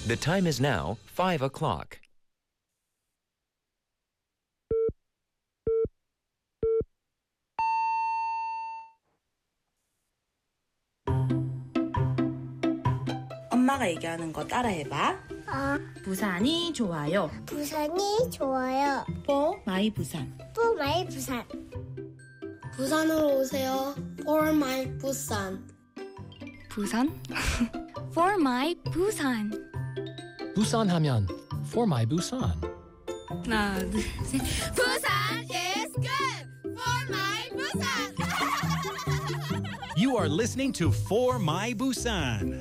The time is now 5 o'clock. 엄마가 얘기하는 거 따라해봐. 부산이 좋아요. 부산이 좋아요. For my 부산. For my 부산. 부산으로 오세요. For my 부산. 부산? For my 부산. 부산 하면 For my Busan. 하나, 둘, 셋. 부산 is good. For my 부산. You are listening to For My Busan.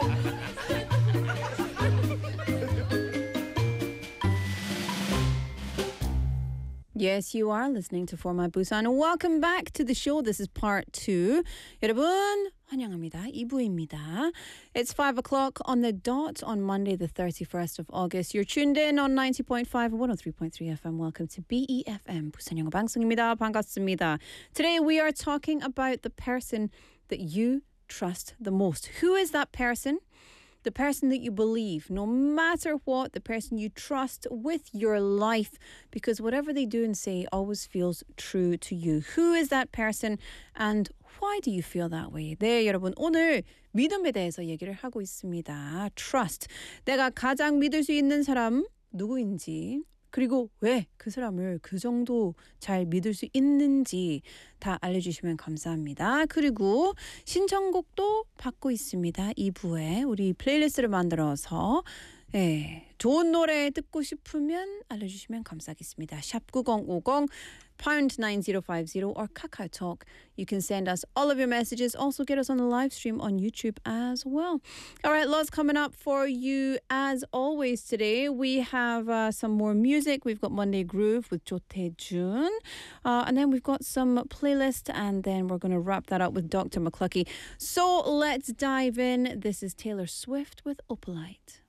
Yes, you are listening to For My Busan. Welcome back to the show. This is part 2. 여러분, 환영합니다. 2부입니다. It's 5 o'clock on the dot on Monday, the 31st of August. You're tuned in on 90.5 and 103.3 FM. Welcome to BEFM. 부산 영어 방송입니다. 반갑습니다. Today we are talking about the person that you trust the most. Who is that person? The person that you believe, no matter what, the person you trust with your life, because whatever they do and say always feels true to you. Who is that person and why do you feel that way? 네, 여러분, 오늘 믿음에 대해서 얘기를 하고 있습니다. Trust. 내가 가장 믿을 수 있는 사람 누구인지, 그리고 왜 그 사람을 그 정도 잘 믿을 수 있는지 다 알려주시면 감사합니다. 그리고 신청곡도 받고 있습니다. 2부에 우리 플레이리스트를 만들어서 좋은 노래 듣고 싶으면 알려주시면 감사하겠습니다. 샵 9050 pound 9050 or KakaoTalk. You can send us all of your messages. Also get us on the live stream on YouTube as well. All right, lots coming up for you as always today. We have some more music. We've got Monday Groove with Jo Tae-jun. And then we've got some playlist and then we're going to wrap that up with Dr. McCluckey. So let's dive in. This is Taylor Swift with Opalite.